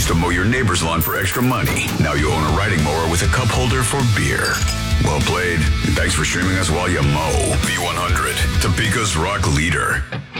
used to mow your neighbor's lawn for extra money. Now you own a riding mower with a cup holder for beer. Well played. Thanks for streaming us while you mow. V100, Topeka's rock leader.